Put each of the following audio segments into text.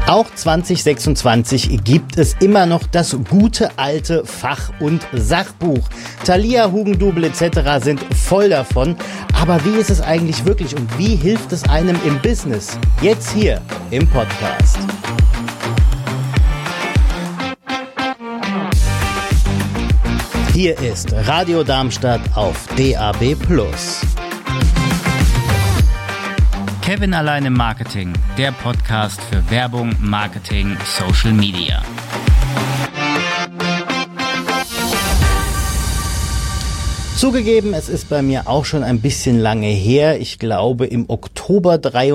Auch 2026 gibt es immer noch das gute alte Fach- und Sachbuch. Thalia, Hugendubel etc. sind voll davon. Aber wie ist es eigentlich wirklich und wie hilft es einem im Business? Jetzt hier im Podcast. Hier ist Radio Darmstadt auf DAB+. Kevin allein im Marketing, der Podcast für Werbung, Marketing, Social Media. Zugegeben, es ist bei mir auch schon ein bisschen lange her. Ich glaube, im Oktober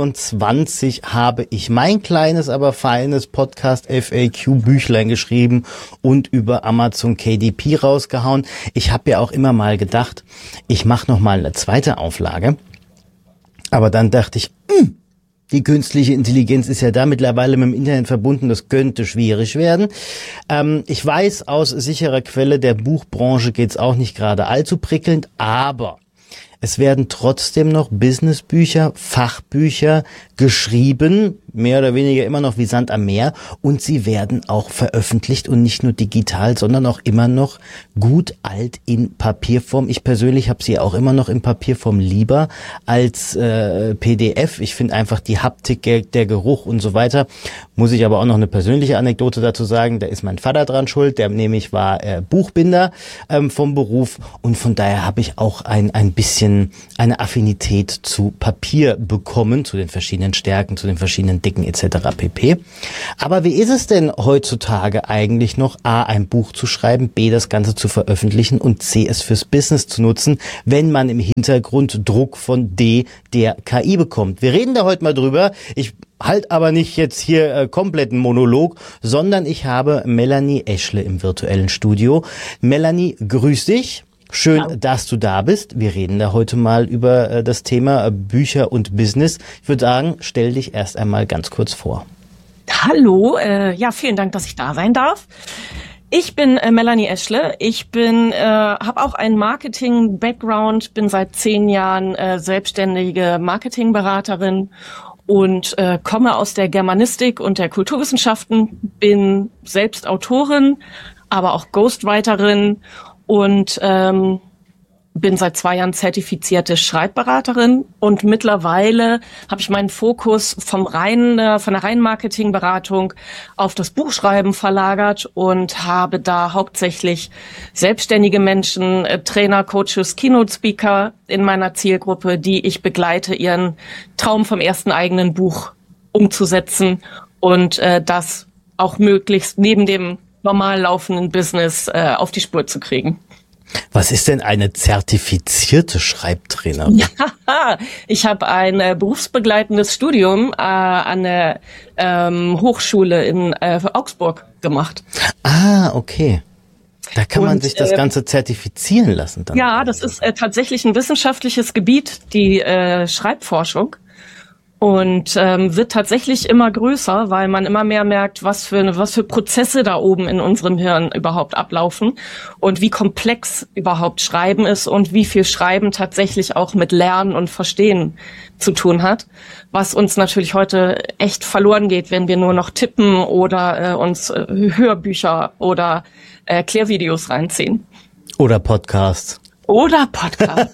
23 habe ich mein kleines, aber feines Podcast FAQ-Büchlein geschrieben und über Amazon KDP rausgehauen. Ich habe ja auch immer mal gedacht, ich mache noch mal eine zweite Auflage. Aber dann dachte ich, die künstliche Intelligenz ist ja da mittlerweile mit dem Internet verbunden, das könnte schwierig werden. Ich weiß aus sicherer Quelle, der Buchbranche geht's auch nicht gerade allzu prickelnd, aber es werden trotzdem noch Businessbücher, Fachbücher geschrieben, mehr oder weniger immer noch wie Sand am Meer, und sie werden auch veröffentlicht und nicht nur digital, sondern auch immer noch gut alt in Papierform. Ich persönlich habe sie auch immer noch in Papierform lieber als PDF. Ich finde einfach die Haptik, der Geruch und so weiter. Muss ich aber auch noch eine persönliche Anekdote dazu sagen, da ist mein Vater dran schuld, der nämlich war Buchbinder vom Beruf, und von daher habe ich auch ein bisschen eine Affinität zu Papier bekommen, zu den verschiedenen Stärken, zu den verschiedenen Dicken etc. pp. Aber wie ist es denn heutzutage eigentlich noch, A, ein Buch zu schreiben, B, das Ganze zu veröffentlichen und C, es fürs Business zu nutzen, wenn man im Hintergrund Druck von D, der KI bekommt? Wir reden da heute mal drüber. Ich halt aber nicht jetzt hier kompletten Monolog, sondern ich habe Melanie Eschle im virtuellen Studio. Melanie, grüß dich. Schön, dass du da bist. Wir reden da heute mal über das Thema Bücher und Business. Ich würde sagen, stell dich erst einmal ganz kurz vor. Hallo, vielen Dank, dass ich da sein darf. Ich bin Melanie Eschle. Ich habe auch einen Marketing-Background, bin seit 10 Jahren selbstständige Marketingberaterin und komme aus der Germanistik und der Kulturwissenschaften, bin selbst Autorin, aber auch Ghostwriterin und bin seit 2 Jahren zertifizierte Schreibberaterin, und mittlerweile habe ich meinen Fokus von der reinen Marketingberatung auf das Buchschreiben verlagert und habe da hauptsächlich selbstständige Menschen, Trainer, Coaches, Keynote-Speaker in meiner Zielgruppe, die ich begleite, ihren Traum vom ersten eigenen Buch umzusetzen und das auch möglichst neben dem normal laufenden Business auf die Spur zu kriegen. Was ist denn eine zertifizierte Schreibtrainerin? Ja, ich habe ein berufsbegleitendes Studium an der Hochschule in Augsburg gemacht. Ah, okay. Da kann man sich das Ganze zertifizieren lassen dann. Ja, das ist tatsächlich ein wissenschaftliches Gebiet, die Schreibforschung. Und wird tatsächlich immer größer, weil man immer mehr merkt, was für Prozesse da oben in unserem Hirn überhaupt ablaufen und wie komplex überhaupt Schreiben ist und wie viel Schreiben tatsächlich auch mit Lernen und Verstehen zu tun hat, was uns natürlich heute echt verloren geht, wenn wir nur noch tippen oder uns Hörbücher oder Erklärvideos reinziehen. Oder Podcasts. Oder Podcast.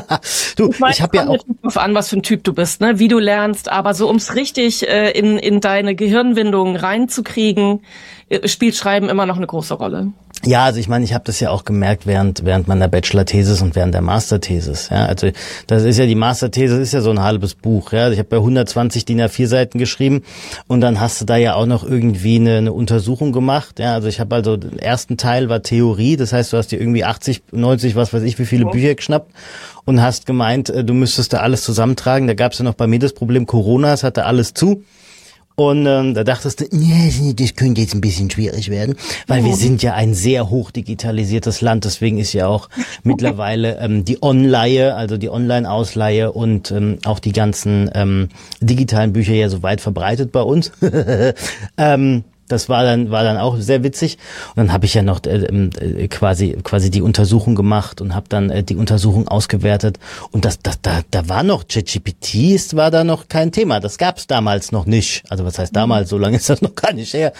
Ich habe ja auch drauf an, was für ein Typ du bist, ne? Wie du lernst, aber so ums richtig in deine Gehirnwindungen reinzukriegen, spielt Schreiben immer noch eine große Rolle. Ja, also ich meine, ich habe das ja auch gemerkt während meiner Bachelor-Thesis und während der Master-Thesis. Ja, also das ist ja, die Master-Thesis ist ja so ein halbes Buch. Ja, also ich habe bei 120 DIN A4 Seiten geschrieben und dann hast du da ja auch noch irgendwie eine Untersuchung gemacht. Ja, also ich habe also den ersten Teil war Theorie, das heißt, du hast dir irgendwie 80, 90, was weiß ich, wie viele Bücher geschnappt und hast gemeint, du müsstest da alles zusammentragen. Da gab es ja noch bei mir das Problem Corona, es hatte alles zu. Und da dachtest du, das könnte jetzt ein bisschen schwierig werden, weil wir sind ja ein sehr hoch digitalisiertes Land. Deswegen ist ja auch mittlerweile die Online, also die Online-Ausleihe und auch die ganzen digitalen Bücher ja so weit verbreitet bei uns. Das war dann auch sehr witzig. Und dann habe ich ja noch quasi die Untersuchung gemacht und habe dann die Untersuchung ausgewertet. Und da war noch ChatGPT, war da noch kein Thema. Das gab's damals noch nicht. Also was heißt damals? So lange ist das noch gar nicht her.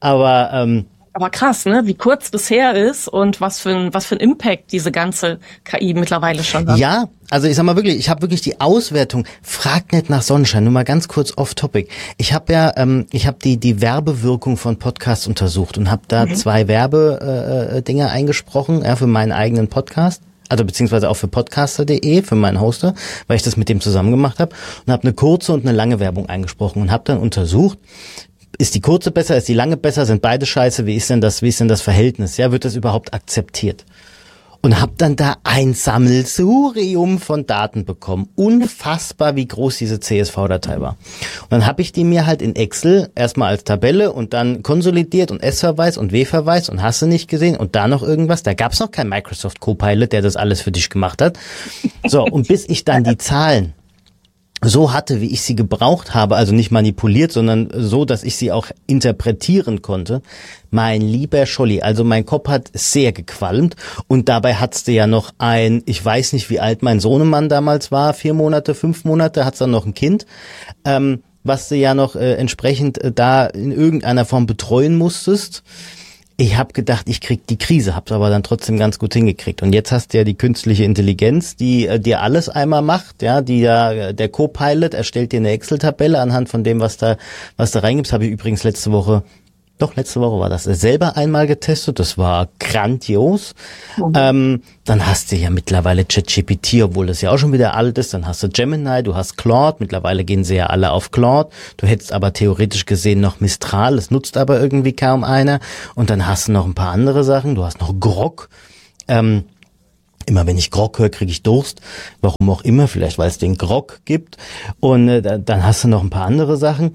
Aber krass, ne? Wie kurz das her ist und was für ein Impact diese ganze KI mittlerweile schon hat. Ja, also ich sag mal wirklich, ich habe wirklich die Auswertung. Fragt nicht nach Sonnenschein, nur mal ganz kurz off-topic. Ich habe die Werbewirkung von Podcasts untersucht und habe da 2 Werbedinger eingesprochen, für meinen eigenen Podcast. Also beziehungsweise auch für podcaster.de, für meinen Hoster, weil ich das mit dem zusammen gemacht habe. Und habe eine kurze und eine lange Werbung eingesprochen und habe dann untersucht, ist die kurze besser, ist die lange besser, sind beide scheiße, wie ist denn das Verhältnis? Ja, wird das überhaupt akzeptiert? Und hab dann da ein Sammelsurium von Daten bekommen. Unfassbar, wie groß diese CSV-Datei war. Und dann habe ich die mir halt in Excel erstmal als Tabelle und dann konsolidiert und S-Verweis und W-Verweis und hast du nicht gesehen und da noch irgendwas. Da gab's noch kein Microsoft Copilot, der das alles für dich gemacht hat. So, und bis ich dann die Zahlen so hatte, wie ich sie gebraucht habe, also nicht manipuliert, sondern so, dass ich sie auch interpretieren konnte. Mein lieber Scholli, also mein Kopf hat sehr gequalmt und dabei hattest du ja noch ich weiß nicht, wie alt mein Sohnemann damals war, 4 Monate, 5 Monate, hat's dann noch ein Kind, was du ja noch entsprechend da in irgendeiner Form betreuen musstest. Ich habe gedacht, ich krieg die Krise, hab's aber dann trotzdem ganz gut hingekriegt. Und jetzt hast du ja die künstliche Intelligenz, die dir alles einmal macht, ja, der Copilot erstellt dir eine Excel-Tabelle anhand von dem, was da reingibst. Habe ich übrigens letzte Woche war das, selber einmal getestet. Das war grandios. Dann hast du ja mittlerweile ChatGPT, obwohl das ja auch schon wieder alt ist. Dann hast du Gemini, du hast Claude. Mittlerweile gehen sie ja alle auf Claude. Du hättest aber theoretisch gesehen noch Mistral. Es nutzt aber irgendwie kaum einer. Und dann hast du noch ein paar andere Sachen. Du hast noch Grok. Immer wenn ich Grog höre, kriege ich Durst. Warum auch immer, vielleicht weil es den Grog gibt. Und dann hast du noch ein paar andere Sachen.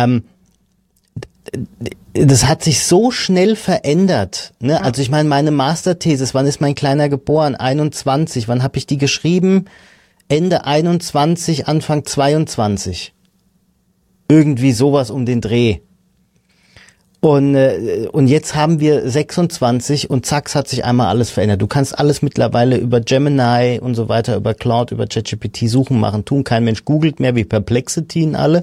Das hat sich so schnell verändert. Ne? Ja. Also ich meine, meine Masterthesis, wann ist mein Kleiner geboren? 21. Wann habe ich die geschrieben? Ende 21, Anfang 22. Irgendwie sowas um den Dreh. Und jetzt haben wir 26 und zack, hat sich einmal alles verändert. Du kannst alles mittlerweile über Gemini und so weiter, über Cloud, über ChatGPT suchen, machen, tun. Kein Mensch googelt mehr wie Perplexity und alle.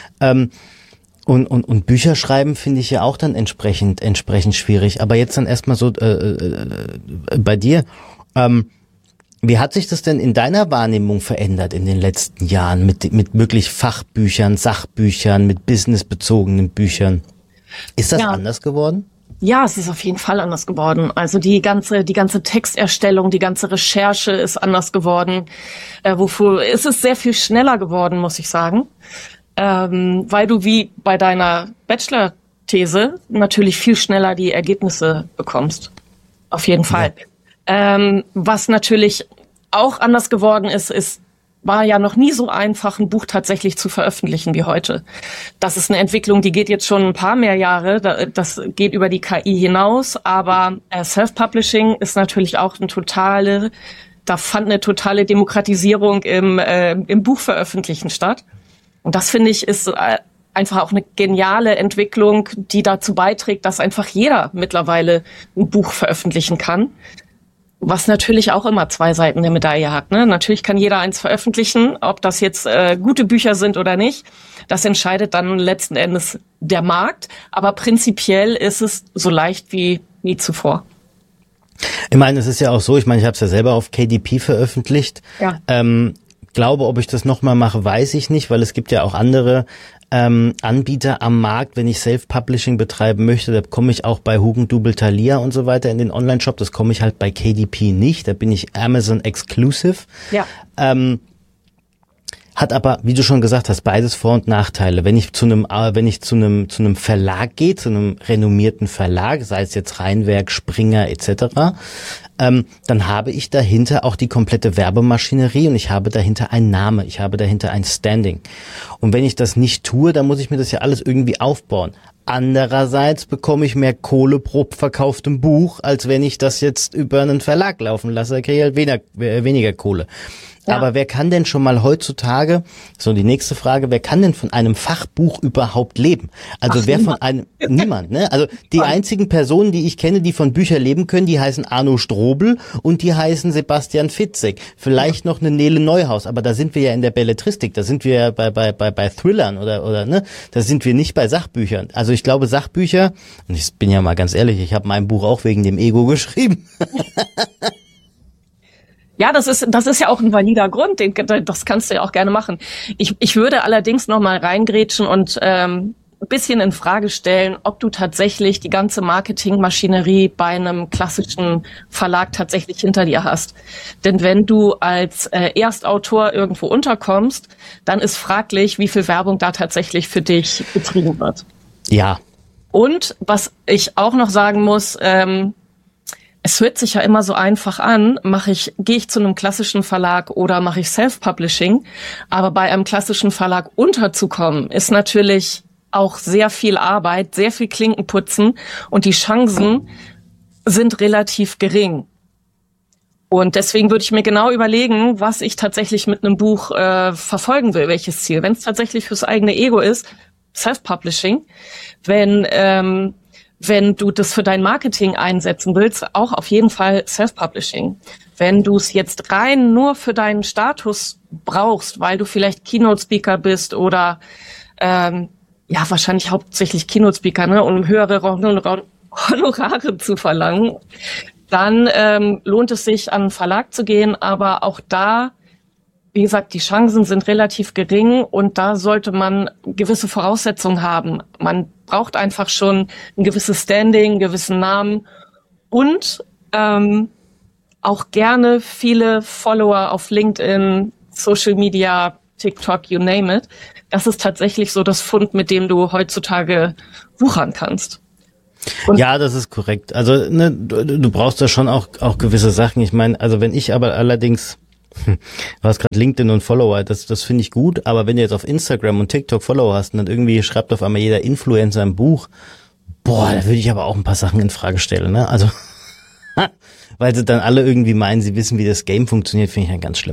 Und Bücher schreiben finde ich ja auch dann entsprechend schwierig. Aber jetzt dann erstmal so bei dir. Wie hat sich das denn in deiner Wahrnehmung verändert in den letzten Jahren mit wirklich Fachbüchern, Sachbüchern, mit businessbezogenen Büchern? Ist das anders geworden? Ja, es ist auf jeden Fall anders geworden. Also die ganze Texterstellung, die ganze Recherche ist anders geworden. Es ist sehr viel schneller geworden, muss ich sagen. Weil du wie bei deiner Bachelor-These natürlich viel schneller die Ergebnisse bekommst. Auf jeden Fall. Ja. Was natürlich auch anders geworden war ja noch nie so einfach, ein Buch tatsächlich zu veröffentlichen wie heute. Das ist eine Entwicklung, die geht jetzt schon ein paar mehr Jahre. Das geht über die KI hinaus. Aber Self-Publishing ist natürlich auch da fand eine totale Demokratisierung im Buchveröffentlichen statt. Und das, finde ich, ist einfach auch eine geniale Entwicklung, die dazu beiträgt, dass einfach jeder mittlerweile ein Buch veröffentlichen kann. Was natürlich auch immer 2 Seiten der Medaille hat. Ne? Natürlich kann jeder eins veröffentlichen, ob das jetzt gute Bücher sind oder nicht. Das entscheidet dann letzten Endes der Markt. Aber prinzipiell ist es so leicht wie nie zuvor. Ich meine, es ist ja auch so, ich habe es ja selber auf KDP veröffentlicht. Ja. Glaube, ob ich das nochmal mache, weiß ich nicht, weil es gibt ja auch andere Anbieter am Markt, wenn ich Self-Publishing betreiben möchte, da komme ich auch bei Hugendubel, Thalia und so weiter in den Online-Shop, das komme ich halt bei KDP nicht, da bin ich Amazon Exclusive. Ja. Hat aber, wie du schon gesagt hast, beides Vor- und Nachteile. Wenn ich zu einem Verlag gehe, zu einem renommierten Verlag, sei es jetzt Rheinwerk, Springer etc., dann habe ich dahinter auch die komplette Werbemaschinerie und ich habe dahinter einen Namen, ich habe dahinter ein Standing. Und wenn ich das nicht tue, dann muss ich mir das ja alles irgendwie aufbauen. Andererseits bekomme ich mehr Kohle pro verkauftem Buch, als wenn ich das jetzt über einen Verlag laufen lasse. Da kriege ich halt weniger Kohle. Ja. Aber wer kann denn schon mal heutzutage, so die nächste Frage, wer kann denn von einem Fachbuch überhaupt leben? Also niemand, ne? Also die einzigen Personen, die ich kenne, die von Büchern leben können, die heißen Arno Strobel und die heißen Sebastian Fitzek. Vielleicht noch eine Nele Neuhaus, aber da sind wir ja in der Belletristik, da sind wir ja bei Thrillern oder ne? Da sind wir nicht bei Sachbüchern. Also ich glaube Sachbücher, und ich bin ja mal ganz ehrlich, ich habe mein Buch auch wegen dem Ego geschrieben. Ja, das ist ja auch ein valider Grund, das kannst du ja auch gerne machen. Ich würde allerdings noch mal reingrätschen und ein bisschen in Frage stellen, ob du tatsächlich die ganze Marketingmaschinerie bei einem klassischen Verlag tatsächlich hinter dir hast. Denn wenn du als Erstautor irgendwo unterkommst, dann ist fraglich, wie viel Werbung da tatsächlich für dich betrieben wird. Ja. Und was ich auch noch sagen muss, es hört sich ja immer so einfach an, gehe ich zu einem klassischen Verlag oder mache ich Self-Publishing, aber bei einem klassischen Verlag unterzukommen, ist natürlich auch sehr viel Arbeit, sehr viel Klinkenputzen und die Chancen sind relativ gering. Und deswegen würde ich mir genau überlegen, was ich tatsächlich mit einem Buch verfolgen will, welches Ziel. Wenn es tatsächlich fürs eigene Ego ist, Self-Publishing, wenn du das für dein Marketing einsetzen willst, auch auf jeden Fall Self-Publishing. Wenn du es jetzt rein nur für deinen Status brauchst, weil du vielleicht Keynote-Speaker bist oder wahrscheinlich hauptsächlich Keynote-Speaker, ne, um höhere Honorare zu verlangen, dann lohnt es sich, an einen Verlag zu gehen. Aber auch da, wie gesagt, die Chancen sind relativ gering und da sollte man gewisse Voraussetzungen haben. Man braucht einfach schon ein gewisses Standing, einen gewissen Namen und auch gerne viele Follower auf LinkedIn, Social Media, TikTok, you name it. Das ist tatsächlich so das Fund, mit dem du heutzutage wuchern kannst. Und ja, das ist korrekt. Also ne, du brauchst da schon auch gewisse Sachen. Ich meine, also wenn ich aber allerdings du hast gerade LinkedIn und Follower, das finde ich gut, aber wenn du jetzt auf Instagram und TikTok Follower hast und dann irgendwie schreibt auf einmal jeder Influencer ein Buch, da würde ich aber auch ein paar Sachen in Frage stellen, ne? Also, weil sie dann alle irgendwie meinen, sie wissen, wie das Game funktioniert, finde ich dann ganz schlimm.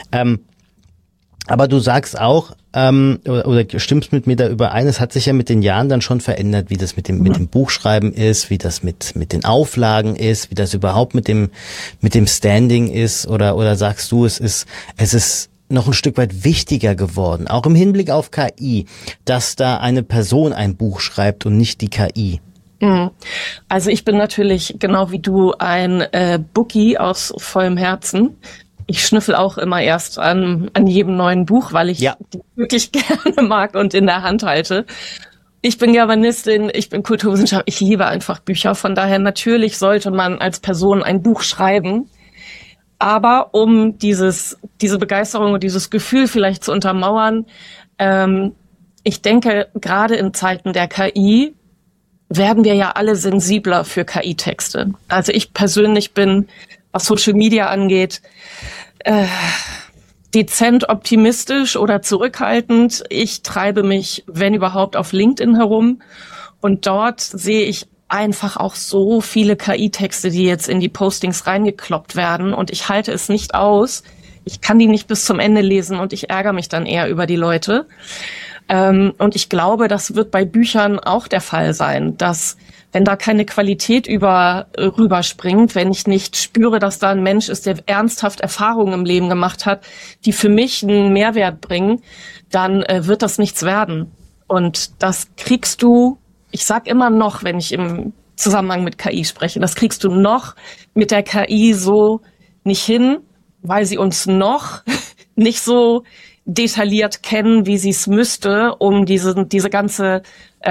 Aber du sagst auch, oder stimmst mit mir da überein, es hat sich ja mit den Jahren dann schon verändert, wie das mit dem Buchschreiben ist, wie das mit den Auflagen ist, wie das überhaupt mit dem Standing ist, oder sagst du, es ist noch ein Stück weit wichtiger geworden, auch im Hinblick auf KI, dass da eine Person ein Buch schreibt und nicht die KI? Also ich bin natürlich genau wie du ein Bookie aus vollem Herzen. Ich schnüffel auch immer erst an jedem neuen Buch, weil ich die wirklich gerne mag und in der Hand halte. Ich bin Germanistin, ich bin Kulturwissenschaftler, ich liebe einfach Bücher. Von daher natürlich sollte man als Person ein Buch schreiben. Aber um diese Begeisterung und dieses Gefühl vielleicht zu untermauern, ich denke, gerade in Zeiten der KI werden wir ja alle sensibler für KI-Texte. Also ich persönlich bin, was Social Media angeht, dezent optimistisch oder zurückhaltend. Ich treibe mich, wenn überhaupt, auf LinkedIn herum und dort sehe ich einfach auch so viele KI-Texte, die jetzt in die Postings reingekloppt werden und ich halte es nicht aus. Ich kann die nicht bis zum Ende lesen und ich ärgere mich dann eher über die Leute. Und ich glaube, das wird bei Büchern auch der Fall sein, dass wenn da keine Qualität rüberspringt, wenn ich nicht spüre, dass da ein Mensch ist, der ernsthaft Erfahrungen im Leben gemacht hat, die für mich einen Mehrwert bringen, dann wird das nichts werden. Und das kriegst du, ich sag immer noch, wenn ich im Zusammenhang mit KI spreche, das kriegst du noch mit der KI so nicht hin, weil sie uns noch nicht so detailliert kennen, wie sie es müsste, um diese ganze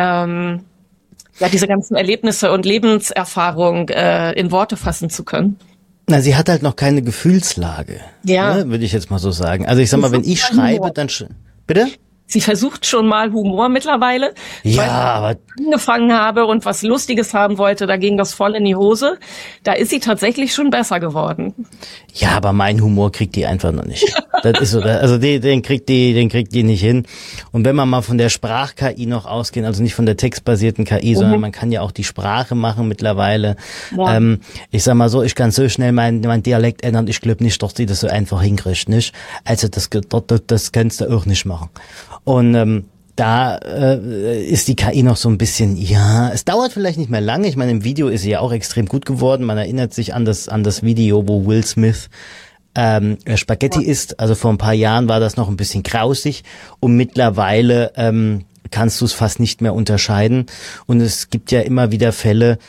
diese ganzen Erlebnisse und Lebenserfahrung in Worte fassen zu können. Na, sie hat halt noch keine Gefühlslage, ja, ne, würde ich jetzt mal so sagen. Also ich sag mal, wenn ich schreibe, dann bitte? Sie versucht schon mal Humor mittlerweile. Ja, weil aber ich angefangen habe und was Lustiges haben wollte, da ging das voll in die Hose. Da ist sie tatsächlich schon besser geworden. ja, aber mein Humor kriegt die einfach noch nicht. Das ist so, also den kriegt die nicht hin. Und wenn man mal von der Sprach-KI noch ausgehen, also nicht von der textbasierten KI, sondern man kann ja auch die Sprache machen mittlerweile. Ja. Ich sag mal so, ich kann so schnell mein Dialekt ändern, ich glaube nicht, dass die das so einfach hinkriegt, nicht? Also das kannst du auch nicht machen. Und da ist die KI noch so ein bisschen, ja, es dauert vielleicht nicht mehr lange. Ich meine, im Video ist sie ja auch extrem gut geworden. Man erinnert sich an das Video, wo Will Smith Spaghetti isst. Also vor ein paar Jahren war das noch ein bisschen grausig und mittlerweile kannst du es fast nicht mehr unterscheiden. Und es gibt ja immer wieder Fälle,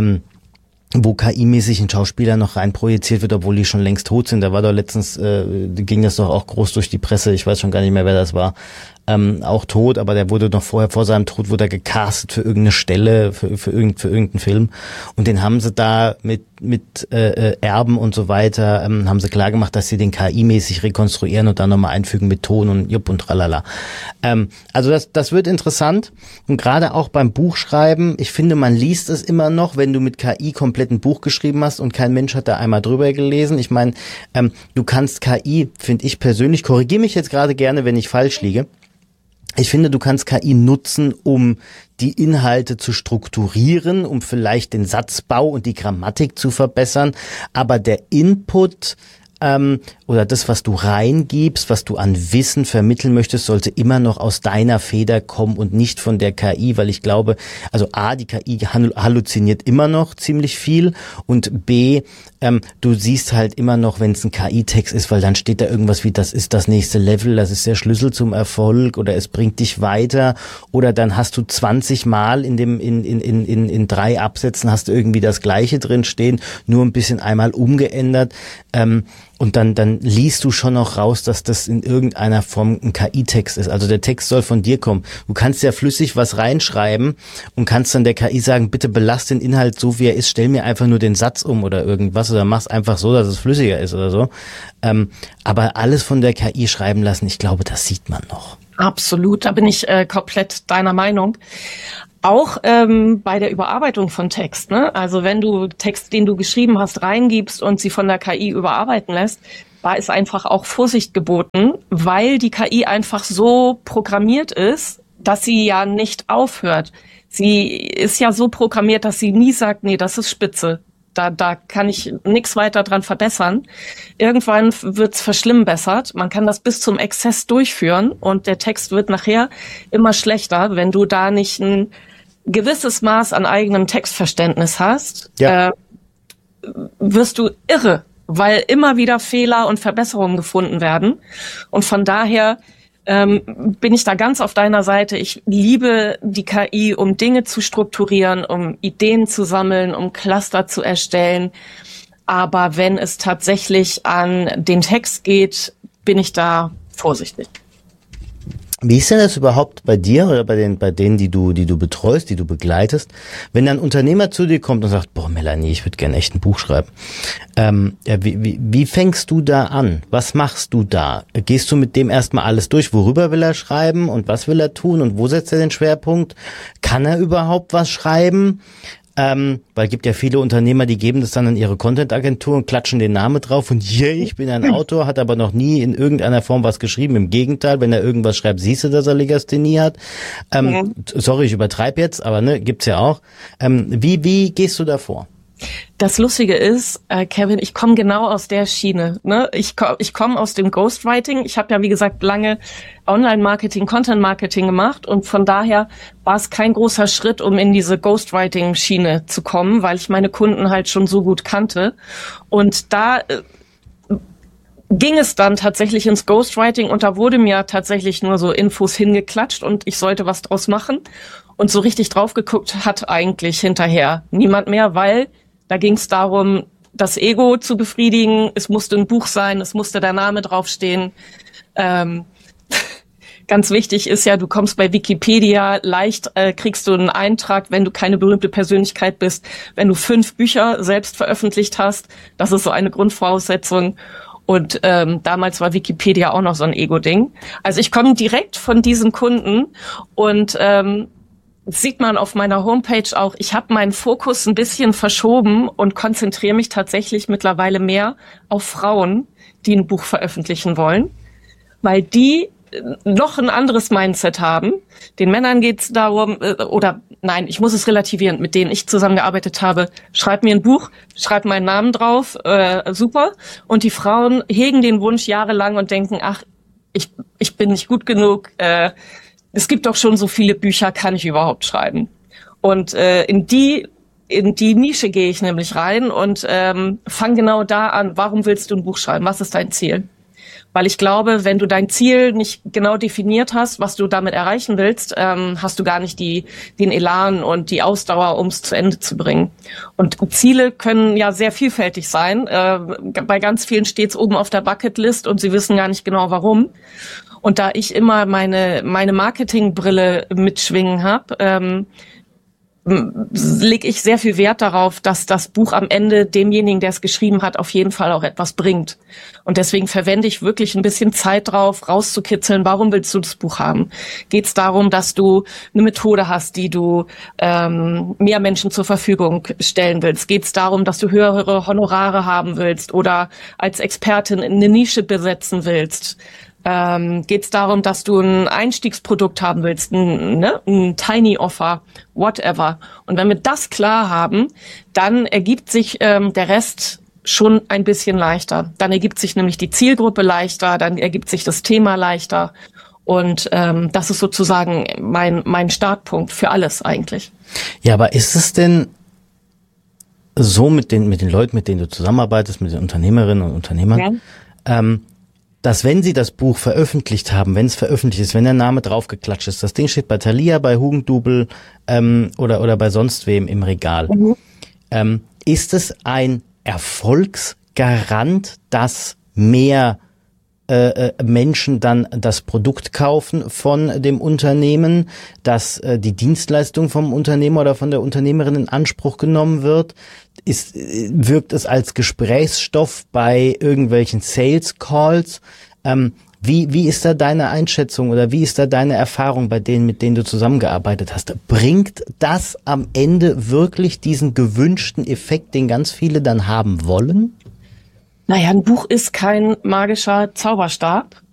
wo KI-mäßig ein Schauspieler noch reinprojiziert wird, obwohl die schon längst tot sind. Da war doch letztens, ging das doch auch groß durch die Presse, ich weiß schon gar nicht mehr, wer das war, auch tot, aber der wurde noch vor seinem Tod wurde er gecastet für irgendeine Stelle, für irgendeinen Film. Und den haben sie da mit Erben und so weiter, haben sie klar gemacht, dass sie den KI-mäßig rekonstruieren und dann nochmal einfügen mit Ton und jupp und tralala. Also das wird interessant. Und gerade auch beim Buchschreiben, ich finde, man liest es immer noch, wenn du mit KI komplett ein Buch geschrieben hast und kein Mensch hat da einmal drüber gelesen. Ich meine, du kannst KI, finde ich persönlich, korrigiere mich jetzt gerade gerne, wenn ich falsch liege, ich finde, du kannst KI nutzen, um die Inhalte zu strukturieren, um vielleicht den Satzbau und die Grammatik zu verbessern, aber der Input oder das, was du reingibst, was du an Wissen vermitteln möchtest, sollte immer noch aus deiner Feder kommen und nicht von der KI, weil ich glaube, also A, die KI halluziniert immer noch ziemlich viel und B, du siehst halt immer noch, wenn es ein KI-Text ist, weil dann steht da irgendwas wie, das ist das nächste Level, das ist der Schlüssel zum Erfolg oder es bringt dich weiter oder dann hast du 20 Mal in 3 Absätzen hast du irgendwie das Gleiche drin stehen, nur ein bisschen einmal umgeändert, und dann liest du schon noch raus, dass das in irgendeiner Form ein KI-Text ist. Also der Text soll von dir kommen. Du kannst ja flüssig was reinschreiben und kannst dann der KI sagen, bitte belast den Inhalt so, wie er ist, stell mir einfach nur den Satz um oder irgendwas oder mach's einfach so, dass es flüssiger ist oder so. Aber alles von der KI schreiben lassen, ich glaube, das sieht man noch. Absolut, da bin ich komplett deiner Meinung. Auch bei der Überarbeitung von Text, ne? Also wenn du Text, den du geschrieben hast, reingibst und sie von der KI überarbeiten lässt, da ist einfach auch Vorsicht geboten, weil die KI einfach so programmiert ist, dass sie ja nicht aufhört. Sie ist ja so programmiert, dass sie nie sagt, nee, das ist spitze. Da kann ich nichts weiter dran verbessern. Irgendwann wird's verschlimmbessert. Man kann das bis zum Exzess durchführen und der Text wird nachher immer schlechter, wenn du da nicht ein gewisses Maß an eigenem Textverständnis hast. Ja. Wirst du irre, weil immer wieder Fehler und Verbesserungen gefunden werden. Und von daher bin ich da ganz auf deiner Seite. Ich liebe die KI, um Dinge zu strukturieren, um Ideen zu sammeln, um Cluster zu erstellen. Aber wenn es tatsächlich an den Text geht, bin ich da vorsichtig. Wie ist denn das überhaupt bei dir oder bei denen, die du betreust, die du begleitest, wenn ein Unternehmer zu dir kommt und sagt, boah, Melanie, ich würde gerne echt ein Buch schreiben. Wie fängst du da an? Was machst du da? Gehst du mit dem erstmal alles durch? Worüber will er schreiben und was will er tun und wo setzt er den Schwerpunkt? Kann er überhaupt was schreiben? Weil es gibt ja viele Unternehmer, die geben das dann an ihre Content-Agentur und klatschen den Namen drauf und ich bin ein Autor, hat aber noch nie in irgendeiner Form was geschrieben. Im Gegenteil, wenn er irgendwas schreibt, siehst du, dass er Legasthenie hat. Sorry, ich übertreibe jetzt, aber ne, gibt's ja auch. Wie gehst du da vor? Das Lustige ist, Kevin, ich komme genau aus der Schiene. Ne? Ich komme aus dem Ghostwriting. Ich habe ja, wie gesagt, lange Online-Marketing, Content-Marketing gemacht und von daher war es kein großer Schritt, um in diese Ghostwriting-Schiene zu kommen, weil ich meine Kunden halt schon so gut kannte. Und da ging es dann tatsächlich ins Ghostwriting und da wurde mir tatsächlich nur so Infos hingeklatscht und ich sollte was draus machen. Und so richtig drauf geguckt hat eigentlich hinterher niemand mehr, weil da ging es darum, das Ego zu befriedigen. Es musste ein Buch sein, es musste der Name draufstehen. Ganz wichtig ist ja, du kommst bei Wikipedia, leicht kriegst du einen Eintrag, wenn du keine berühmte Persönlichkeit bist, wenn du 5 Bücher selbst veröffentlicht hast. Das ist so eine Grundvoraussetzung. Und damals war Wikipedia auch noch so ein Ego-Ding. Also ich komme direkt von diesen Kunden und sieht man auf meiner Homepage auch, ich habe meinen Fokus ein bisschen verschoben und konzentriere mich tatsächlich mittlerweile mehr auf Frauen, die ein Buch veröffentlichen wollen, weil die noch ein anderes Mindset haben. Den Männern geht's darum, ich muss es relativieren, mit denen ich zusammengearbeitet habe, schreib mir ein Buch, schreib meinen Namen drauf, super. Und die Frauen hegen den Wunsch jahrelang und denken, ach, ich bin nicht gut genug, es gibt doch schon so viele Bücher, kann ich überhaupt schreiben? Und in die Nische gehe ich nämlich rein und fang genau da an, warum willst du ein Buch schreiben? Was ist dein Ziel? Weil ich glaube, wenn du dein Ziel nicht genau definiert hast, was du damit erreichen willst, hast du gar nicht den Elan und die Ausdauer, um es zu Ende zu bringen. Und Ziele können ja sehr vielfältig sein. Bei ganz vielen steht es oben auf der Bucketlist und sie wissen gar nicht genau warum. Und da ich immer meine Marketingbrille mitschwingen habe, lege ich sehr viel Wert darauf, dass das Buch am Ende demjenigen, der es geschrieben hat, auf jeden Fall auch etwas bringt. Und deswegen verwende ich wirklich ein bisschen Zeit drauf, rauszukitzeln, warum willst du das Buch haben? Geht es darum, dass du eine Methode hast, die du mehr Menschen zur Verfügung stellen willst? Geht es darum, dass du höhere Honorare haben willst oder als Expertin eine Nische besetzen willst? Geht es darum, dass du ein Einstiegsprodukt haben willst, ein Tiny Offer, whatever. Und wenn wir das klar haben, dann ergibt sich der Rest schon ein bisschen leichter. Dann ergibt sich nämlich die Zielgruppe leichter, dann ergibt sich das Thema leichter. Und das ist sozusagen mein Startpunkt für alles eigentlich. Ja, aber ist es denn so mit den Leuten, mit denen du zusammenarbeitest, mit den Unternehmerinnen und Unternehmern, dass wenn sie das Buch veröffentlicht haben, wenn es veröffentlicht ist, wenn der Name draufgeklatscht ist, das Ding steht bei Thalia, bei Hugendubel oder bei sonst wem im Regal, ist es ein Erfolgsgarant, dass mehr Menschen dann das Produkt kaufen von dem Unternehmen, dass die Dienstleistung vom Unternehmer oder von der Unternehmerin in Anspruch genommen wird? Wirkt es als Gesprächsstoff bei irgendwelchen Sales Calls? Wie ist da deine Einschätzung oder wie ist da deine Erfahrung bei denen, mit denen du zusammengearbeitet hast? Bringt das am Ende wirklich diesen gewünschten Effekt, den ganz viele dann haben wollen? Naja, ein Buch ist kein magischer Zauberstab.